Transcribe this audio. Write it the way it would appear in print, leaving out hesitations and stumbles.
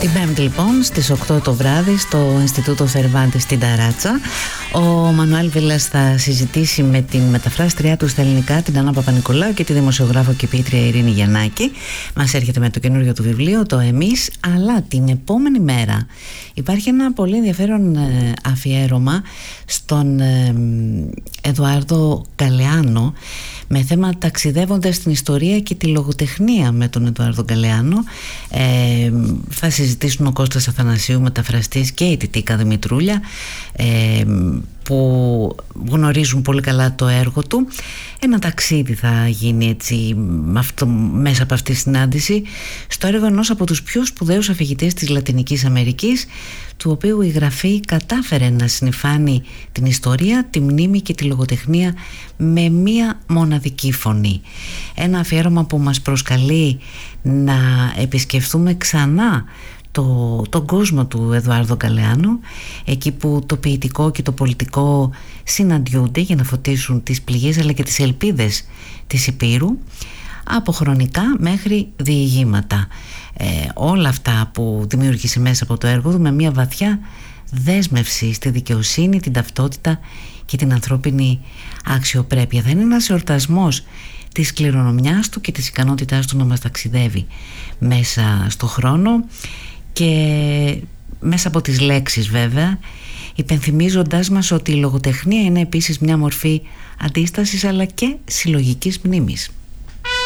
Την Πέμπτη λοιπόν στις 8 το βράδυ στο Ινστιτούτο Θερβάντη στην Ταράτσα, ο Μανουέλ Βίλας θα συζητήσει με την μεταφράστριά του στα ελληνικά, την Άννα Παπα-Νικολάου, και τη δημοσιογράφο και ποιήτρια Ειρήνη Γιαννάκη. Μας έρχεται με το καινούριο του βιβλίο, το «Εμείς», αλλά την επόμενη μέρα υπάρχει ένα πολύ ενδιαφέρον αφιέρωμα στον Εδουάρδο Γκαλεάνο με θέμα «Ταξιδεύοντας στην ιστορία και τη λογοτεχνία» με τον Εδουάρδο Γκαλεάνο. Θα συζητήσουν ο Κώστας Αθανασίου, μεταφραστής, και η Τιτίκα Δημητρούλια, που γνωρίζουν πολύ καλά το έργο του. Ένα ταξίδι θα γίνει έτσι μέσα από αυτή τη συνάντηση στο έργο ενός από τους πιο σπουδαίους αφηγητές της Λατινικής Αμερικής, του οποίου η γραφή κατάφερε να συνυφάνει την ιστορία, τη μνήμη και τη λογοτεχνία με μία μοναδική φωνή. Ένα αφιέρωμα που μας προσκαλεί να επισκεφθούμε ξανά τον κόσμο του Εδουάρδο Γκαλεάνο, εκεί που το ποιητικό και το πολιτικό συναντιούνται για να φωτίσουν τις πληγές αλλά και τις ελπίδες της Υπήρου, από χρονικά μέχρι διηγήματα. Όλα αυτά που δημιούργησε μέσα από το έργο του, με μια βαθιά δέσμευση στη δικαιοσύνη, την ταυτότητα και την ανθρώπινη αξιοπρέπεια. Θα είναι ένας εορτασμός της κληρονομιάς του και της ικανότητάς του να μας ταξιδεύει μέσα στο χρόνο και μέσα από τις λέξεις, βέβαια, υπενθυμίζοντάς μας ότι η λογοτεχνία είναι επίσης μια μορφή αντίστασης αλλά και συλλογικής μνήμης.